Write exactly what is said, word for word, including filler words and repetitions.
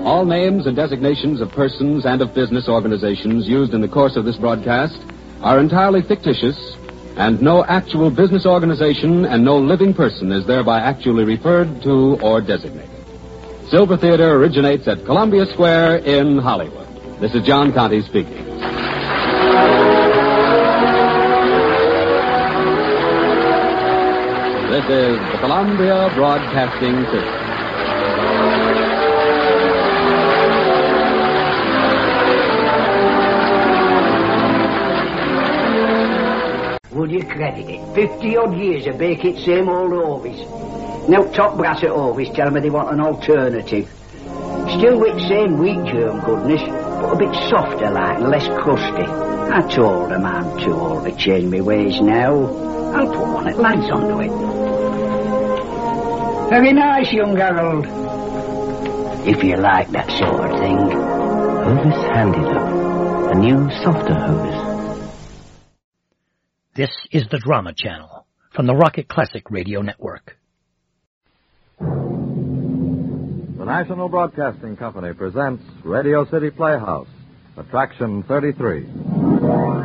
All names and designations of persons and of business organizations used in the course of this broadcast are entirely fictitious, and no actual business organization and no living person is thereby actually referred to or designated. Silver Theater originates at Columbia Square in Hollywood. This is John Conte speaking. This is the Columbia Broadcasting System. Would you credit it? Fifty-odd years of baking same old Ovis. Now top brass at Ovis tell me they want an alternative. Still with same wheat germ goodness, but a bit softer like and less crusty. I told them I'm too old to change my ways now. I'll put one at lads onto it. Very nice, young Harold. If you like that sort of thing. Hovis Handy Look, a new, softer Hovis. This is the Drama Channel from the Rocket Classic Radio Network. The National Broadcasting Company presents Radio City Playhouse, Attraction thirty-three.